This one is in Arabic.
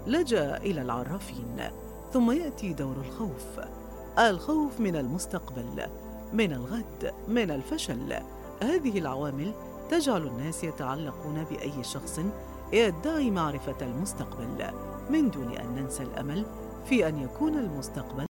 لجأ إلى العرافين. ثم يأتي دور الخوف من المستقبل، من الغد، من الفشل. هذه العوامل تجعل الناس يتعلقون بأي شخص يدعي معرفة المستقبل، من دون أن ننسى الأمل في أن يكون المستقبل